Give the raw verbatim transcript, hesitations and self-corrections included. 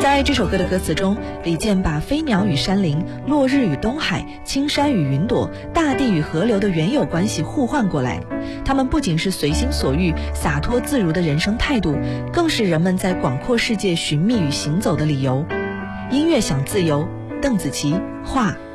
在这首歌的歌词中，李健把飞鸟与山林、落日与东海、青山与云朵、大地与河流的原有关系互换过来。他们不仅是随心所欲、洒脱自如的人生态度，更是人们在广阔世界寻觅与行走的理由。音乐想自由，邓紫棋画。